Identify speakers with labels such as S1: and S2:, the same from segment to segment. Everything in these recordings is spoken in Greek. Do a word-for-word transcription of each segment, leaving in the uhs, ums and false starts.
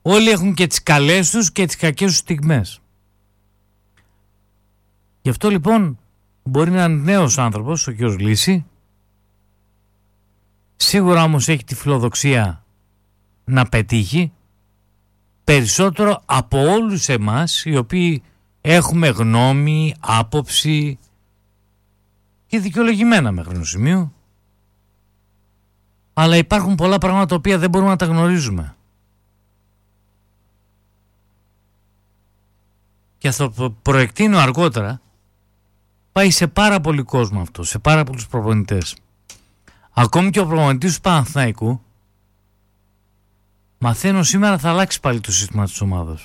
S1: Όλοι έχουν και τις καλές τους και τις κακές τους στιγμές. Γι' αυτό λοιπόν μπορεί να είναι νέος άνθρωπος, ο κ. Λύση. Σίγουρα όμως έχει τη φιλοδοξία να πετύχει περισσότερο από όλους εμάς, οι οποίοι έχουμε γνώμη, άποψη και δικαιολογημένα μέχρι ενός σημείου. Αλλά υπάρχουν πολλά πράγματα τα οποία δεν μπορούμε να τα γνωρίζουμε. Και θα το προεκτείνω αργότερα. Πάει σε πάρα πολύ κόσμο αυτό, σε πάρα πολλούς προπονητές. Ακόμη και ο προπονητής του Παναθηναϊκού, μαθαίνω σήμερα θα αλλάξει πάλι το σύστημα της ομάδας.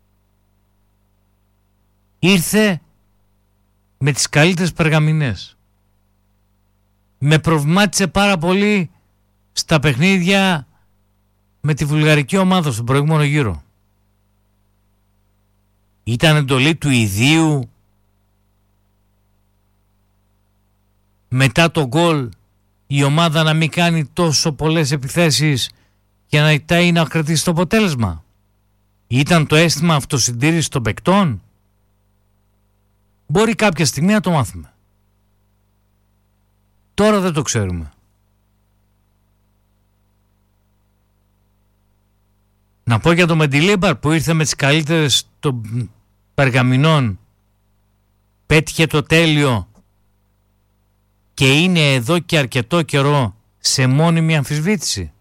S1: Ήρθε με τις καλύτερες περγαμηνές. Με προβλημάτισε πάρα πολύ στα παιχνίδια με τη βουλγαρική ομάδα στον προηγούμενο γύρο. Ήταν εντολή του ιδίου μετά το γκολ η ομάδα να μην κάνει τόσο πολλές επιθέσεις για να ητάει να κρατήσει το αποτέλεσμα. Ήταν το αίσθημα αυτοσυντήρησης των παικτών. Μπορεί κάποια στιγμή να το μάθουμε. Τώρα δεν το ξέρουμε. Να πω για τον Μεντιλίμπαρ που ήρθε με τις καλύτερες των περγαμηνών, πέτυχε το τέλειο και είναι εδώ και αρκετό καιρό σε μόνιμη αμφισβήτηση.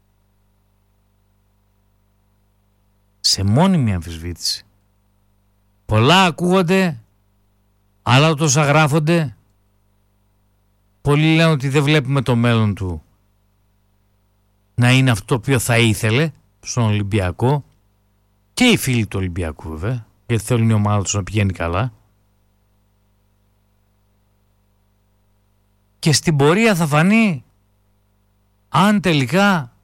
S1: Σε μόνιμη αμφισβήτηση. Πολλά ακούγονται, άλλα τόσα γράφονται. Πολλοί λένε ότι δεν βλέπουμε το μέλλον του να είναι αυτό το οποίο θα ήθελε στον Ολυμπιακό, και οι φίλοι του Ολυμπιακού βέβαια, γιατί θέλουν η ομάδα τους να πηγαίνει καλά. Και στην πορεία θα φανεί αν τελικά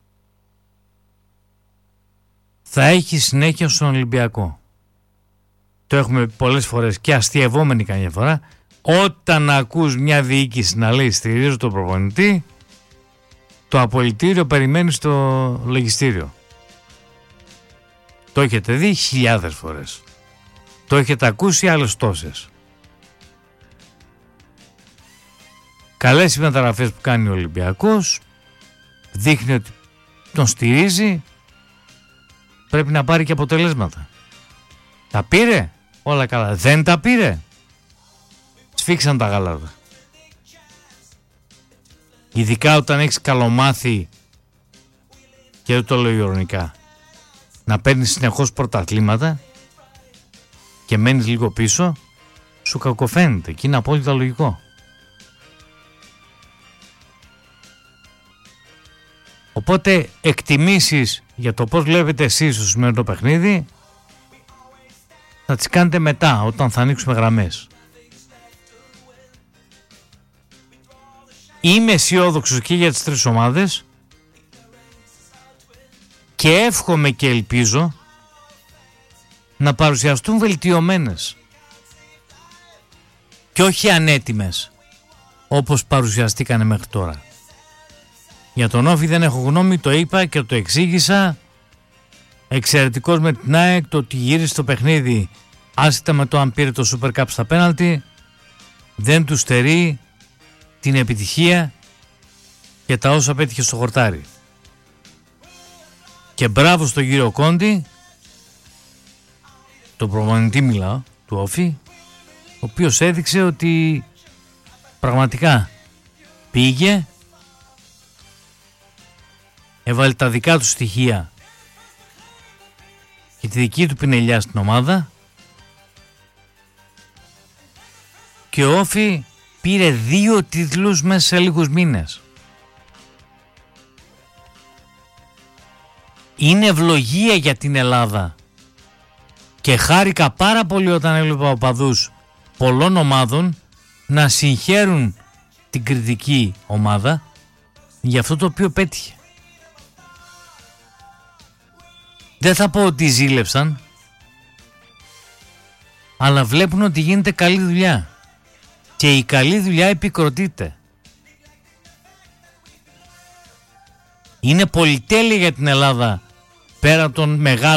S1: θα έχει συνέχεια στον Ολυμπιακό. Το έχουμε πολλές φορές και αστειευόμενοι καμιά φορά. Όταν ακούς μια διοίκηση να λέει στηρίζω τον προπονητή, το απολυτήριο περιμένει στο λογιστήριο. Το έχετε δει χιλιάδες φορές. Το έχετε ακούσει άλλες τόσες. Καλές οι μεταγραφές που κάνει ο Ολυμπιακός, δείχνει ότι τον στηρίζει, πρέπει να πάρει και αποτελέσματα. Τα πήρε, όλα καλά. Δεν τα πήρε, σφίξαν τα γάλατα. Ειδικά όταν έχεις καλομάθει, και δεν το λέω ειρωνικά, να παίρνεις συνεχώς πρωταθλήματα και μένεις λίγο πίσω, σου κακοφαίνεται και είναι απόλυτα λογικό. Οπότε εκτιμήσεις για το πώς βλέπετε εσείς το σημερινό παιχνίδι θα τις κάνετε μετά, όταν θα ανοίξουμε γραμμές. Είμαι αισιόδοξος και για τις τρεις ομάδες και εύχομαι και ελπίζω να παρουσιαστούν βελτιωμένες και όχι ανέτοιμες όπως παρουσιαστήκανε μέχρι τώρα. Για τον Όφη δεν έχω γνώμη, το είπα και το εξήγησα. Εξαιρετικός με την ΑΕΚ, το ότι γύρισε το παιχνίδι άσχετα με το αν πήρε το Super Cup στα πέναλτι, δεν του στερεί την επιτυχία και τα όσα πέτυχε στο χορτάρι. Και μπράβο στον κύριο Κόντι, τον προπονητή μιλάω, του Όφη, ο οποίος έδειξε ότι πραγματικά πήγε, έβαλε τα δικά του στοιχεία και τη δική του πινελιά στην ομάδα και ο Όφη πήρε δύο τίτλους μέσα σε λίγους μήνες. Είναι ευλογία για την Ελλάδα και χάρηκα πάρα πολύ όταν έβλεπα οπαδούς πολλών ομάδων να συγχαίρουν την κριτική ομάδα για αυτό το οποίο πέτυχε. Δεν θα πω ότι ζήλεψαν, αλλά βλέπουν ότι γίνεται καλή δουλειά και η καλή δουλειά επικροτείται. Είναι πολυτέλεια για την Ελλάδα πέρα των μεγάλων